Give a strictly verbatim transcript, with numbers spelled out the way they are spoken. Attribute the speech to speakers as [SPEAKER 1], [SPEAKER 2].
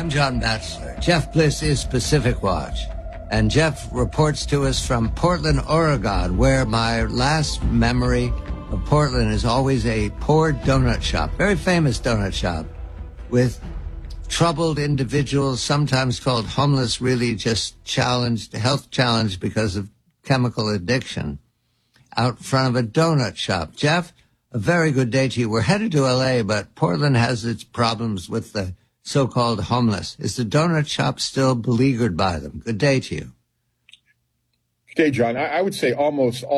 [SPEAKER 1] I'm John Batchelor. Jeff Bliss is Pacific Watch. And Jeff reports to us from Portland, Oregon, where my last memory of Portland is always a poor donut shop, very famous donut shop, with troubled individuals, sometimes called homeless, really just challenged, health challenged because of chemical addiction, out front of a donut shop. Jeff, a very good day to you. We're headed to L A, but Portland has its problems with the so-called homeless. Is the donut shop still beleaguered by them? Good day to you.
[SPEAKER 2] Good day, John. I, I would say almost all